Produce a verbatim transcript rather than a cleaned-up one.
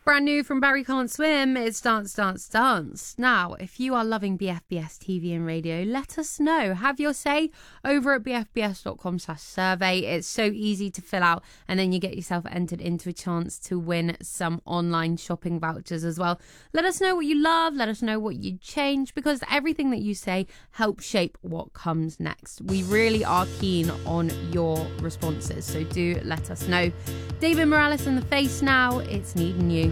Brand new from Barry Can't Swim, it's Dance, Dance, Dance. Now, if you are loving B F B S T V and radio, let us know. Have your say over at bfbs.com slash survey. It's so easy to fill out, and then you get yourself entered into a chance to win some online shopping vouchers as well. Let us know what you love. Let us know what you change, because everything that you say helps shape what comes next. We really are keen on your responses, so do let us know. David Morales and The Face now. It's Needing You.